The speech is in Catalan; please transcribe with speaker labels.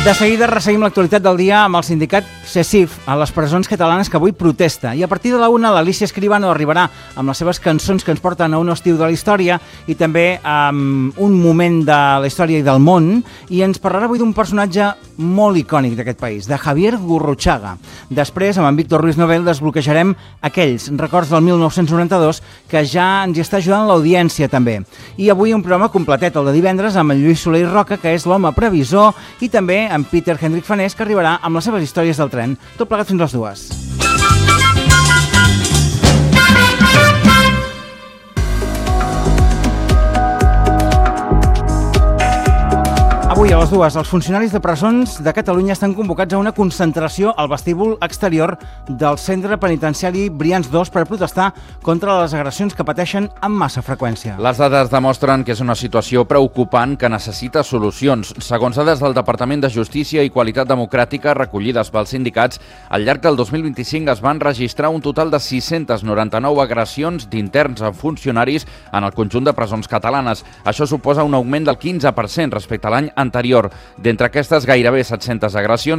Speaker 1: De seguida resseguim l'actualitat del dia amb el sindicat CECIF a les presons catalanes que avui protesta. I a partir de la 1 l'Alicia Escribano arribarà amb les seves cançons que ens porten a un estiu de la història i també amb un moment de la història i del món, i ens parlarà avui d'un personatge molt icònic d'aquest país, de Javier Gurruchaga. Després, amb en Víctor Ruiz Novel, desbloquejarem aquells records del 1992 que ja ens hi està ajudant l'audiència també. I avui un programa completet, el de divendres, amb en Lluís Soler i Roca, que és l'home previsor, i també en Peter Hendrik Fanés, que arribarà amb les seves històries del tren. Tot plegat fins a les 2. Avui a les 2, els funcionaris de presons de Catalunya estan convocats a una concentració al vestíbul exterior del centre penitenciari Brians 2 per protestar contra les agressions que pateixen amb massa freqüència.
Speaker 2: Les dades demostren que és una situació preocupant que necessita solucions. Segons dades del Departament de Justícia i Qualitat Democràtica recollides pels sindicats, al llarg del 2025 es van registrar un total de 699 agressions d'interns a funcionaris en el conjunt de presons catalanes. Això suposa un augment del 15% respecte a l'any anterior. D'entre aquestes, gairebé 700 agressions